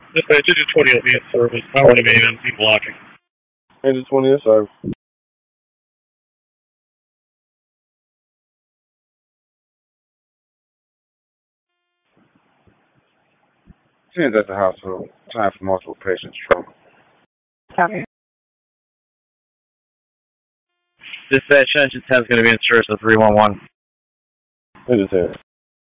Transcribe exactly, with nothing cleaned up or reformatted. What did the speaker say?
Dispatch, Engine twenty will be in service. Power to main, M C blocking. Engine twenty in service. Ten's at the hospital. Time for multiple patients. Trouble. Copy. Dispatch, Engine ten is going to be in service of three one one. Engine ten.